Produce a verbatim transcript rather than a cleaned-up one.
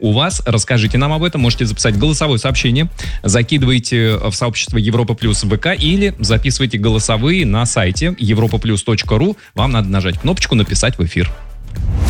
у вас. Расскажите нам об этом. Можете записать голосовое сообщение, закидывайте в сообщество Европа Плюс ВК или записывайте голосовые на сайте европа плюс точка ру. Вам надо нажать кнопочку «Написать в эфир».